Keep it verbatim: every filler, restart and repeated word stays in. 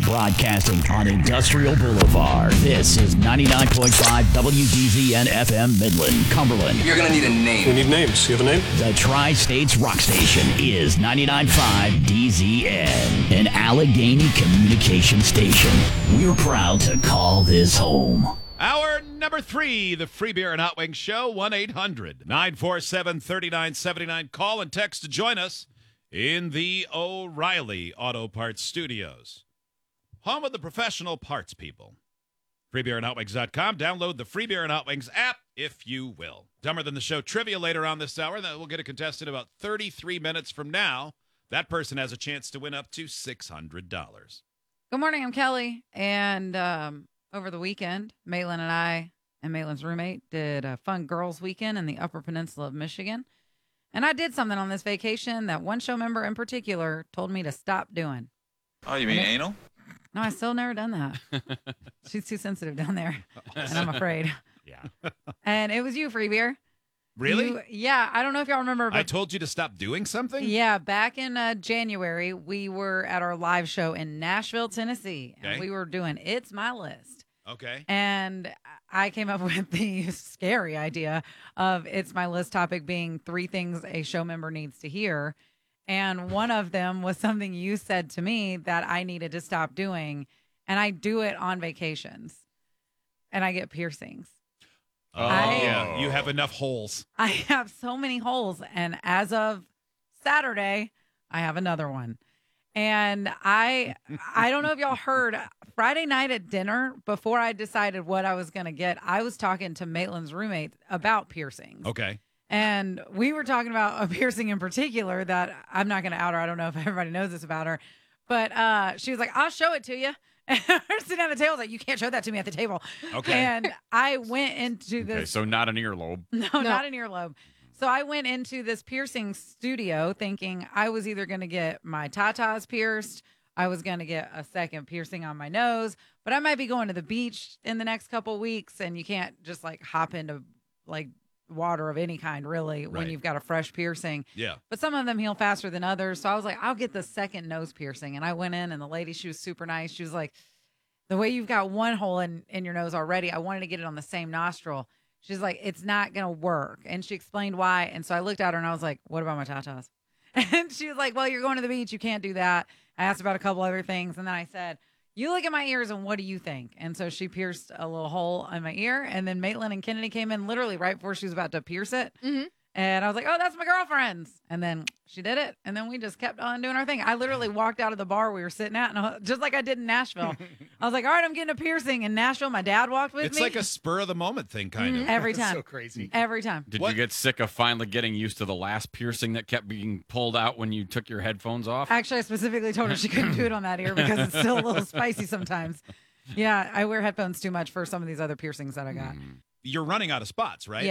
Broadcasting on Industrial Boulevard. This is ninety-nine point five W D Z N F M Midland, Cumberland. You're going to need a name. We need names. You have a name? The Tri-States Rock Station is ninety-nine point five D Z N, an Allegheny communication station. We're proud to call this home. Hour number three, the Free Beer and Hot Wings Show, one eight hundred nine four seven three nine seven nine. Call and text to join us in the O'Reilly Auto Parts Studios. Home of the professional parts people. free beer and hot wings dot com. Download the Free Beer and Hot Wings app, if you will. Dumber Than the Show trivia later on this hour. Then we'll get a contestant about thirty-three minutes from now. That person has a chance to win up to six hundred dollars. Good morning, I'm Kelly. And um, over the weekend, Maitland and I and Maitland's roommate did a fun girls' weekend in the Upper Peninsula of Michigan. And I did something on this vacation that one show member in particular told me to stop doing. Oh, you mean And it- anal? No, I still never done that. She's too sensitive down there, and I'm afraid. Yeah. And it was you, Free Beer. Really? You- yeah, I don't know if y'all remember, but I told you to stop doing something? yeah, back in uh, January, we were at our live show in Nashville, Tennessee, Okay. and we were doing It's My List. Okay. And I came up with the scary idea of It's My List topic being three things a show member needs to hear. And one of them was something you said to me that I needed to stop doing. And I do it on vacations. And I get piercings. Oh, I- yeah. You have enough holes. I have so many holes. And as of Saturday, I have another one. And I I don't know if y'all heard, Friday night at dinner, before I decided what I was going to get, I was talking to Maitland's roommate about piercings. Okay. And we were talking about a piercing in particular that I'm not going to out her. I don't know if everybody knows this about her. But uh, she was like, I'll show it to you. And we're sitting at the table. I was like, you can't show that to me at the table. Okay. And I went into this. Okay, so not an earlobe. No, not an earlobe. So I went into this piercing studio thinking I was either going to get my tatas pierced, I was going to get a second piercing on my nose, but I might be going to the beach in the next couple weeks, and you can't just like hop into like water of any kind really when Right. you've got a fresh piercing. Yeah. But some of them heal faster than others. So I was like, I'll get the second nose piercing. And I went in, and the lady, she was super nice. She was like, the way you've got one hole in, in your nose already, I wanted to get it on the same nostril. She's like, it's not going to work. And she explained why. And so I looked at her and I was like, what about my tatas? And she was like, well, you're going to the beach. You can't do that. I asked about a couple other things. And then I said, you look at my ears and what do you think? And so she pierced a little hole in my ear. And then Maitland and Kennedy came in literally right before she was about to pierce it. Mm-hmm. And I was like, oh, that's my girlfriend's. And then she did it. And then we just kept on doing our thing. I literally walked out of the bar we were sitting at, and I, just like I did in Nashville. I was like, all right, I'm getting a piercing. In Nashville, my dad walked with It's me. like a spur of the moment thing, kind Mhm, of. every time. So crazy. Every time. Did What- you get sick of finally getting used to the last piercing that kept being pulled out when you took your headphones off? Actually, I specifically told her she couldn't do it on that ear because it's still a little spicy sometimes. Yeah, I wear headphones too much for some of these other piercings that I got. You're running out of spots, right?